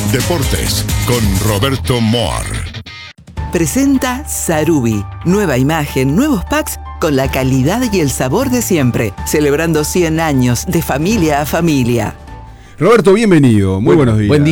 Deportes con Roberto Moar. Presenta Sarubi. Nueva imagen, nuevos packs con la calidad y el sabor de siempre. Celebrando 100 años de familia a familia. Roberto, bienvenido. Muy buenos días. Buen día.